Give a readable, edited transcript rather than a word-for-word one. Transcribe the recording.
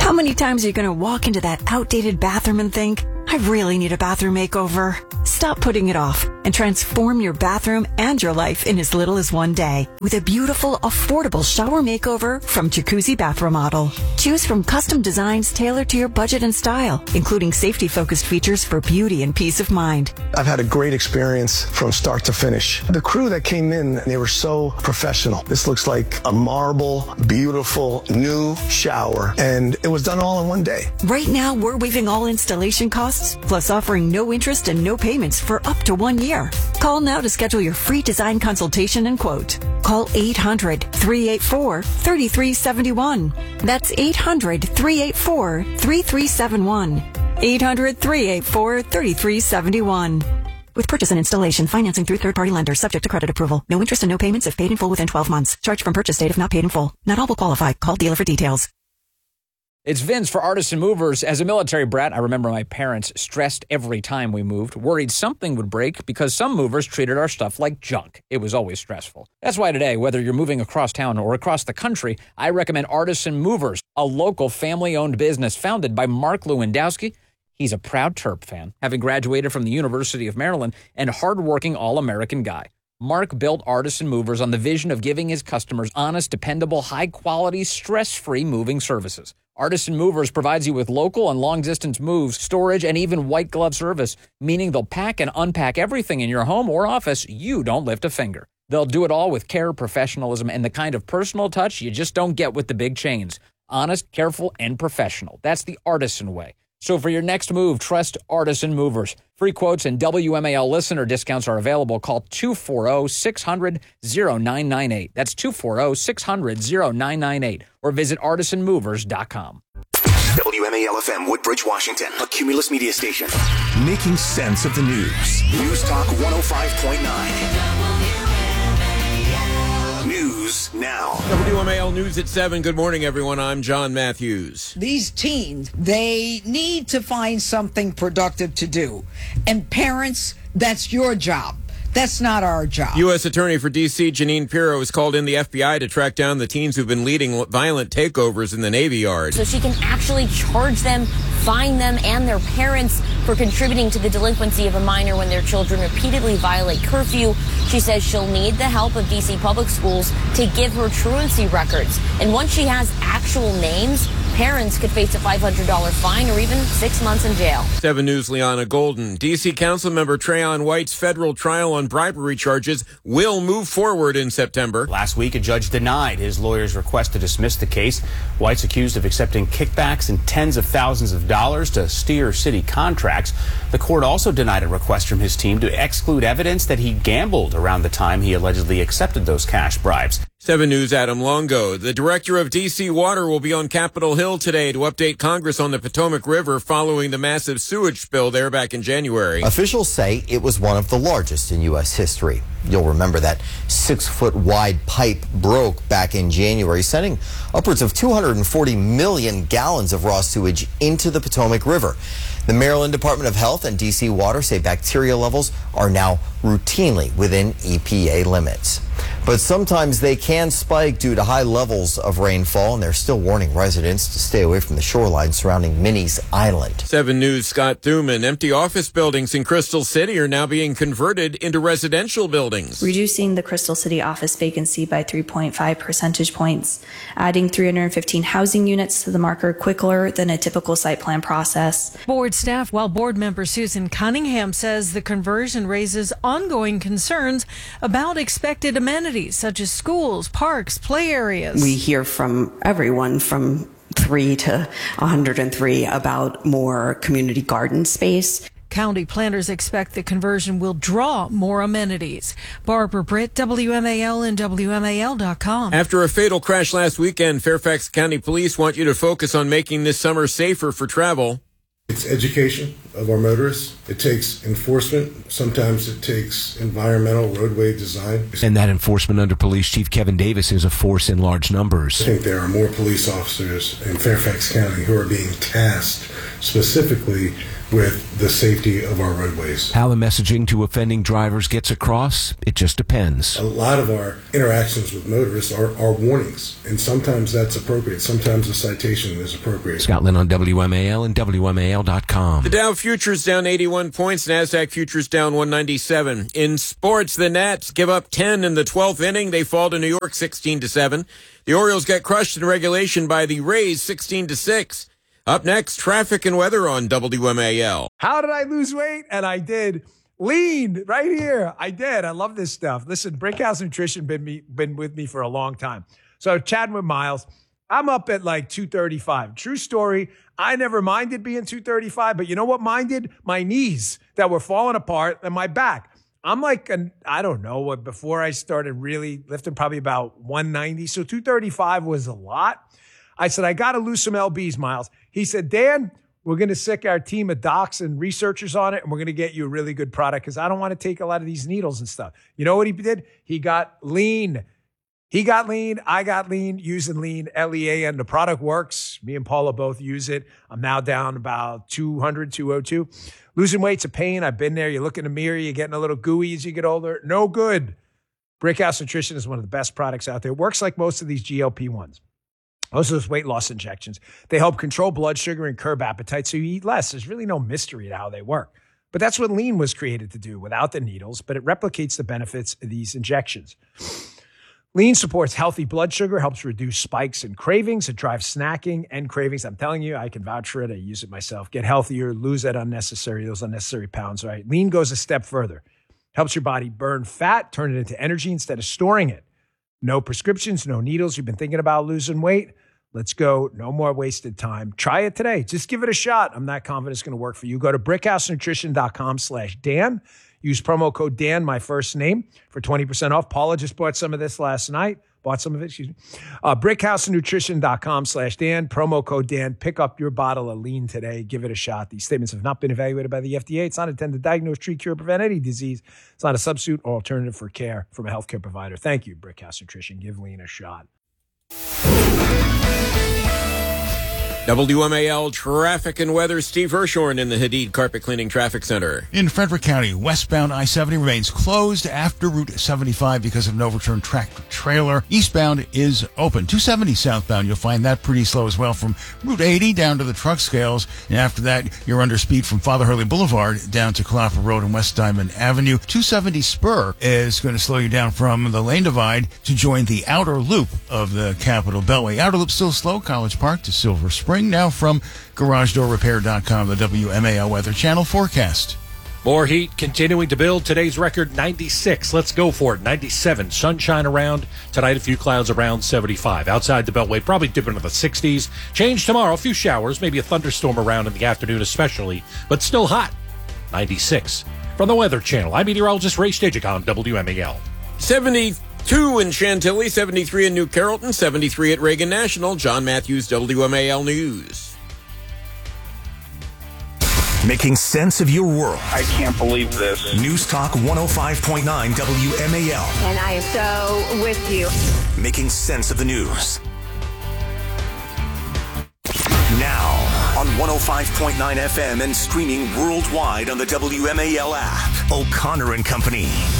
How many times are you going to walk into that outdated bathroom and think, I really need a bathroom makeover? Stop putting it off and transform your bathroom and your life in as little as one day with a beautiful, affordable shower makeover from Jacuzzi Bath Remodel. Choose from custom designs tailored to your budget and style, including safety-focused features for beauty and peace of mind. I've had a great experience from start to finish. The crew that came in, they were so professional. This looks like a marble, beautiful, new shower, and it was done all in one day. Right now, we're waiving all installation costs, plus offering no interest and no payments for up to 1 year. Call now to schedule your free design consultation and quote. Call 800-384-3371. That's 800-384-3371. 800-384-3371. With purchase and installation, financing through third-party lenders, subject to credit approval. No interest and no payments if paid in full within 12 months. Charge from purchase date if not paid in full. Not all will qualify. Call dealer for details. It's Vince for Artisan Movers. As a military brat, I remember my parents stressed every time we moved, worried something would break because some movers treated our stuff like junk. It was always stressful. That's why today, whether you're moving across town or across the country, I recommend Artisan Movers, a local family-owned business founded by Mark Lewandowski. He's a proud Terp fan, having graduated from the University of Maryland and hardworking all-American guy. Mark built Artisan Movers on the vision of giving his customers honest, dependable, high-quality, stress-free moving services. Artisan Movers provides you with local and long-distance moves, storage, and even white glove service, meaning they'll pack and unpack everything in your home or office. You don't lift a finger. They'll do it all with care, professionalism, and the kind of personal touch you just don't get with the big chains. Honest, careful, and professional. That's the Artisan way. So for your next move, trust Artisan Movers. Free quotes and WMAL listener discounts are available. Call 240-600-0998. That's 240-600-0998. Or visit artisanmovers.com. WMAL-FM, Woodbridge, Washington, a Cumulus media station. Making sense of the news. News Talk 105.9. News now. WMAL News at 7. Good morning, everyone. I'm John Matthews. These teens, they need to find something productive to do. And parents, that's your job. That's not our job. U.S. Attorney for D.C. Janine Pirro has called in the FBI to track down the teens who've been leading violent takeovers in the Navy Yard. So she can actually charge them, fine them, and their parents for contributing to the delinquency of a minor when their children repeatedly violate curfew. She says she'll need the help of D.C. public schools to give her truancy records. And once she has actual names, parents could face a $500 fine or even 6 months in jail. 7 News' Liana Golden. D.C. Councilmember Trayon White's federal trial on bribery charges will move forward in September. Last week, a judge denied his lawyer's request to dismiss the case. White's accused of accepting kickbacks and tens of thousands of dollars to steer city contracts. The court also denied a request from his team to exclude evidence that he gambled around the time he allegedly accepted those cash bribes. 7 News' Adam Longo. The director of D.C. Water will be on Capitol Hill today to update Congress on the Potomac River following the massive sewage spill there back in January. Officials say it was one of the largest in U.S. history. You'll remember that 6-foot wide pipe broke back in January, sending upwards of 240 million gallons of raw sewage into the Potomac River. The Maryland Department of Health and D.C. Water say bacteria levels are now routinely within EPA limits. But sometimes they can spike due to high levels of rainfall, and they're still warning residents to stay away from the shoreline surrounding Minnie's Island. 7 News' Scott Thuman. Empty office buildings in Crystal City are now being converted into residential buildings, reducing the Crystal City office vacancy by 3.5 percentage points, adding 315 housing units to the marker quicker than a typical site plan process. Board staff, while board member Susan Cunningham says the conversion raises ongoing concerns about expected amenities such as schools, parks, play areas. We hear from everyone from 3 to 103 about more community garden space. County planners expect the conversion will draw more amenities. Barbara Britt, WMAL and WMAL.com. After a fatal crash last weekend, Fairfax County Police want you to focus on making this summer safer for travel. It's education of our motorists. It takes enforcement. Sometimes it takes environmental roadway design. And that enforcement under Police Chief Kevin Davis is a force in large numbers. I think there are more police officers in Fairfax County who are being tasked specifically with the safety of our roadways. How the messaging to offending drivers gets across, it just depends. A lot of our interactions with motorists are warnings, and sometimes that's appropriate. Sometimes a citation is appropriate. Scott Lynn on WMAL and WMAL.com. The Dow futures down 81 points, NASDAQ futures down 197. In sports, the Nats give up 10 in the 12th inning. They fall to New York 16-7. The Orioles get crushed in regulation by the Rays 16-6. Up next, traffic and weather on WMAL. How did I lose weight? And I did. Lean right here. I did. I love this stuff. Listen, Brickhouse Nutrition been with me for a long time. So chatting with Miles, I'm up at like 235. True story. I never minded being 235, but you know what minded? My knees that were falling apart and my back. I'm like, I don't know what, before I started really lifting, probably about 190. So 235 was a lot. I said, I got to lose some LBs, Miles. He said, Dan, we're going to sick our team of docs and researchers on it, and we're going to get you a really good product because I don't want to take a lot of these needles and stuff. You know what he did? He got lean. He got lean. I got lean, using lean, LEAN. The product works. Me and Paula both use it. I'm now down about 200, 202. Losing weight's a pain. I've been there. You look in the mirror, you're getting a little gooey as you get older. No good. Brickhouse Nutrition is one of the best products out there. It works like most of these GLP-1s. Most of those weight loss injections. They help control blood sugar and curb appetite so you eat less. There's really no mystery to how they work. But that's what lean was created to do without the needles, but it replicates the benefits of these injections. Lean supports healthy blood sugar, helps reduce spikes and cravings. It drives snacking and cravings. I'm telling you, I can vouch for it. I use it myself. Get healthier, lose those unnecessary pounds, right? Lean goes a step further. Helps your body burn fat, turn it into energy instead of storing it. No prescriptions, no needles. You've been thinking about losing weight? Let's go. No more wasted time. Try it today. Just give it a shot. I'm not confident it's going to work for you. Go to brickhousenutrition.com/Dan. Use promo code Dan, my first name, for 20% off. Paula just bought some of this last night. Brickhousenutrition.com/Dan. Promo code Dan. Pick up your bottle of lean today. Give it a shot. These statements have not been evaluated by the FDA. It's not intended to diagnose, treat, cure, prevent any disease. It's not a substitute or alternative for care from a healthcare provider. Thank you, Brickhouse Nutrition. Give lean a shot. WMAL traffic and weather. Steve Hirshhorn in the Hadid Carpet Cleaning Traffic Center. In Frederick County, westbound I-70 remains closed after Route 75 because of an overturned tractor trailer. Eastbound is open. 270 southbound, you'll find that pretty slow as well from Route 80 down to the truck scales. And after that, you're under speed from Father Hurley Boulevard down to Calafia Road and West Diamond Avenue. 270 spur is going to slow you down from the lane divide to join the outer loop of the Capitol Beltway. Outer loop still slow, College Park to Silver Spring. Now from GarageDoorRepair.com, the WMAL Weather Channel forecast. More heat continuing to build. Today's record 96. Let's go for it. 97. Sunshine around. Tonight a few clouds around 75. Outside the Beltway, probably dipping into the 60s. Change tomorrow. A few showers, maybe a thunderstorm around in the afternoon especially, but still hot. 96. From the Weather Channel, I'm meteorologist Ray Stajic on WMAL. 72 in Chantilly, 73 in New Carrollton, 73 at Reagan National. John Matthews, WMAL News. Making sense of your world. I can't believe this. News Talk 105.9 WMAL. And I am so with you. Making sense of the news. Now on 105.9 FM and streaming worldwide on the WMAL app. O'Connor and Company.